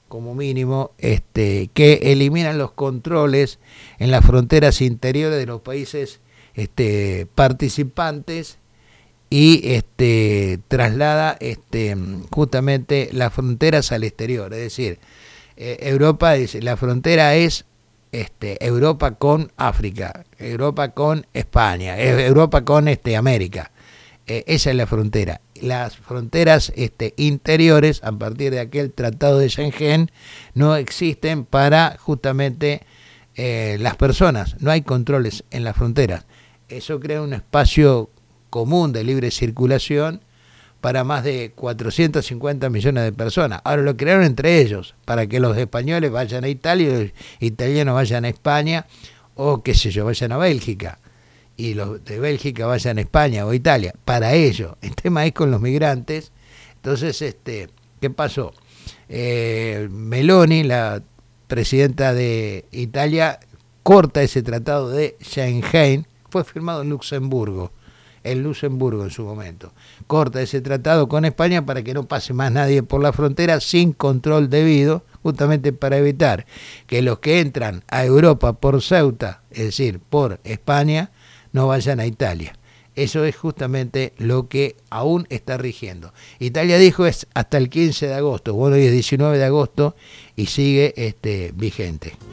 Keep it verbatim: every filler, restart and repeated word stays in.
como mínimo, este, que eliminan los controles en las fronteras interiores de los países este, participantes y este, traslada este, justamente las fronteras al exterior. Es decir, eh, Europa dice, la frontera es este, Europa con África, Europa con España, Europa con este, América. Eh, esa es la frontera. Las fronteras este, interiores, a partir de aquel tratado de Schengen, no existen para justamente eh, las personas. No hay controles en las fronteras. Eso crea un espacio común de libre circulación para más de cuatrocientos cincuenta millones de personas. Ahora lo crearon entre ellos, para que los españoles vayan a Italia y los italianos vayan a España, o qué sé yo, vayan a Bélgica, y los de Bélgica vayan a España o Italia, para ellos. El tema es con los migrantes. Entonces, este, ¿qué pasó? Eh, Meloni, la presidenta de Italia, corta ese tratado de Schengen, fue firmado en Luxemburgo, en Luxemburgo en su momento. Corta ese tratado con España para que no pase más nadie por la frontera sin control debido, justamente para evitar que los que entran a Europa por Ceuta, es decir, por España, no vayan a Italia. Eso es justamente lo que aún está rigiendo. Italia dijo es hasta el quince de agosto, bueno, hoy es diecinueve de agosto y sigue este, vigente.